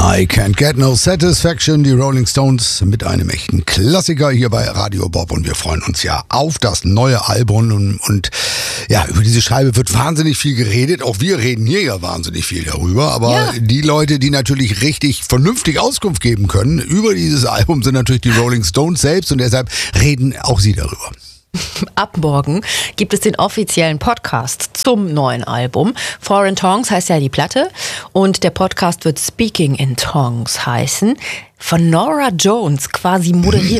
I Can't Get No Satisfaction, die Rolling Stones mit einem echten Klassiker hier bei Radio Bob und wir freuen uns ja auf das neue Album und ja, über diese Scheibe wird wahnsinnig viel geredet, auch wir reden hier ja wahnsinnig viel darüber, aber die Leute, die natürlich richtig vernünftig Auskunft geben können über dieses Album, sind natürlich die Rolling Stones selbst und deshalb reden auch sie darüber. Ab morgen gibt es den offiziellen Podcast zum neuen Album. Foreign Tongues heißt ja die Platte und der Podcast wird Speaking in Tongues heißen. Von Norah Jones quasi moderiert.